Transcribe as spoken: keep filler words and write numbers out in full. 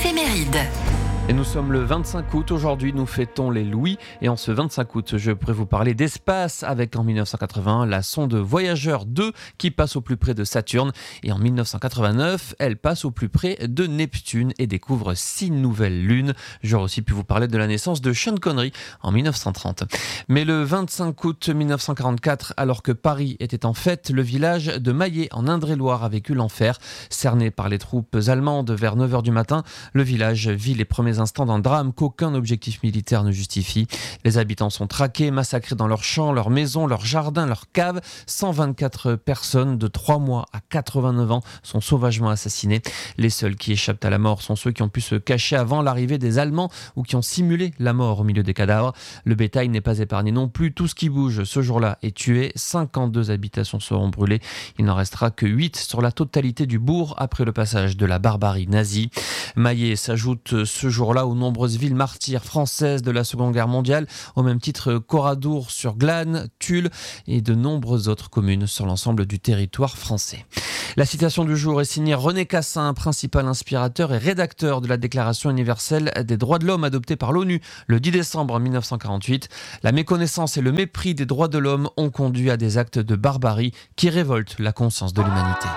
Éphéméride. Et nous sommes le vingt-cinq août, aujourd'hui nous fêtons les Louis et en ce vingt-cinq août je pourrais vous parler d'espace avec en dix-neuf cent quatre-vingts la sonde Voyageur deux qui passe au plus près de Saturne et en dix-neuf cent quatre-vingt-neuf elle passe au plus près de Neptune et découvre six nouvelles lunes. J'aurais aussi pu vous parler de la naissance de Sean Connery en dix-neuf cent trente. Mais le vingt-cinq août dix-neuf cent quarante-quatre, alors que Paris était en fête, le village de Maillé en Indre-et-Loire a vécu l'enfer. Cerné par les troupes allemandes vers neuf heures du matin, le village vit les premiers instants d'un drame qu'aucun objectif militaire ne justifie. Les habitants sont traqués, massacrés dans leurs champs, leurs maisons, leurs jardins, leurs caves. cent vingt-quatre personnes de trois mois à quatre-vingt-neuf ans sont sauvagement assassinées. Les seuls qui échappent à la mort sont ceux qui ont pu se cacher avant l'arrivée des Allemands ou qui ont simulé la mort au milieu des cadavres. Le bétail n'est pas épargné non plus. Tout ce qui bouge ce jour-là est tué. cinquante-deux habitations seront brûlées. Il n'en restera que huit sur la totalité du bourg après le passage de la barbarie nazie. Maillé s'ajoute ce jour-là aux nombreuses villes martyres françaises de la Seconde Guerre mondiale, au même titre qu'Oradour sur Glane, Tulle et de nombreuses autres communes sur l'ensemble du territoire français. La citation du jour est signée René Cassin, principal inspirateur et rédacteur de la Déclaration universelle des droits de l'homme adoptée par l'ONU le dix décembre dix-neuf cent quarante-huit. La méconnaissance et le mépris des droits de l'homme ont conduit à des actes de barbarie qui révoltent la conscience de l'humanité.